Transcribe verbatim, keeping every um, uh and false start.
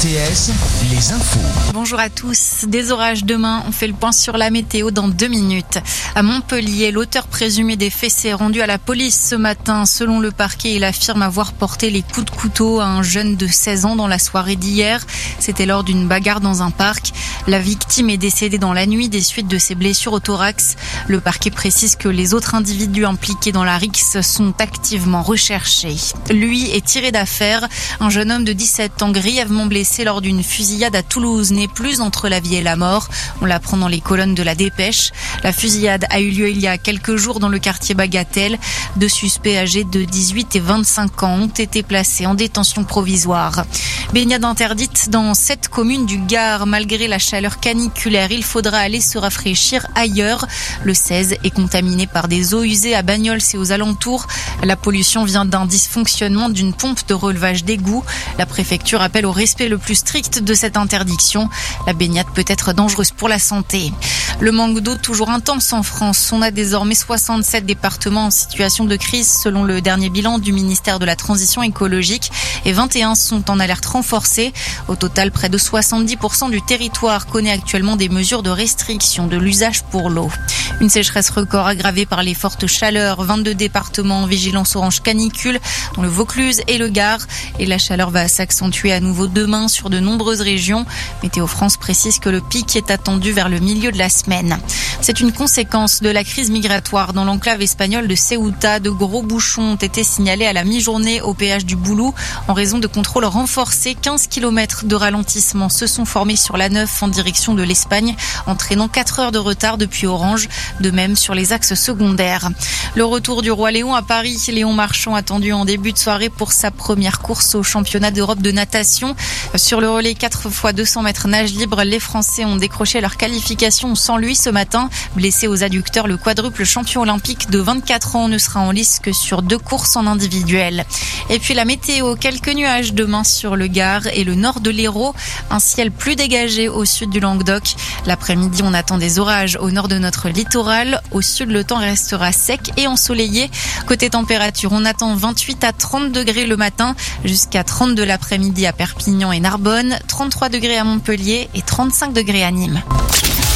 T S, les infos. Bonjour à tous. Des orages demain. On fait le point sur la météo dans deux minutes. À Montpellier, l'auteur présumé des faits s'est rendu à la police ce matin. Selon le parquet, il affirme avoir porté les coups de couteau à un jeune de seize ans dans la soirée d'hier. C'était lors d'une bagarre dans un parc. La victime est décédée dans la nuit des suites de ses blessures au thorax. Le parquet précise que les autres individus impliqués dans la rixe sont activement recherchés. Lui est tiré d'affaire. Un jeune homme de dix-sept ans grièvement blessé lors d'une fusillade à Toulouse n'est plus entre la vie et la mort. On l'apprend dans les colonnes de la Dépêche. La fusillade a eu lieu il y a quelques jours dans le quartier Bagatelle. Deux suspects âgés de dix-huit et vingt-cinq ans ont été placés en détention provisoire. Baignade interdite dans sept communes du Gard. Malgré la chaleur caniculaire, il faudra aller se rafraîchir ailleurs. Le seize est contaminé par des eaux usées à Bagnols et aux alentours. La pollution vient d'un dysfonctionnement d'une pompe de relevage d'égouts. La préfecture appelle au respect le plus strict de cette interdiction. La baignade peut être dangereuse pour la santé. Le manque d'eau toujours intense en France. On a désormais soixante-sept départements en situation de crise selon le dernier bilan du ministère de la Transition écologique et vingt et un sont en alerte renforcée. Au total, près de soixante-dix pour cent du territoire connaît actuellement des mesures de restriction de l'usage pour l'eau. Une sécheresse record aggravée par les fortes chaleurs. vingt-deux départements en vigilance orange canicule, dont le Vaucluse et le Gard. Et la chaleur va s'accentuer à nouveau demain sur de nombreuses régions. Météo France précise que le pic est attendu vers le milieu de la semaine. C'est une conséquence de la crise migratoire dans l'enclave espagnole de Ceuta. De gros bouchons ont été signalés à la mi-journée au péage du Boulou. En raison de contrôles renforcés, quinze kilomètres de ralentissement se sont formés sur l'A neuf en direction de l'Espagne, entraînant quatre heures de retard depuis Orange. De même sur les axes secondaires. Le retour du roi Léon à Paris. Léon Marchand attendu en début de soirée pour sa première course au championnat d'Europe de natation. Sur le relais quatre fois deux cents mètres nage libre, les Français ont décroché leur qualification sans lui ce matin. Blessé aux adducteurs, le quadruple champion olympique de vingt-quatre ans ne sera en lice que sur deux courses en individuel. Et puis la météo, quelques nuages demain sur le Gard et le nord de l'Hérault. Un ciel plus dégagé au sud du Languedoc. L'après-midi, on attend des orages au nord de notre littoral. Au sud, le temps restera sec et ensoleillé. Côté température, on attend vingt-huit à trente degrés le matin, jusqu'à trente-deux l'après-midi à Perpignan et Narbonne, trente-trois degrés à Montpellier et trente-cinq degrés à Nîmes.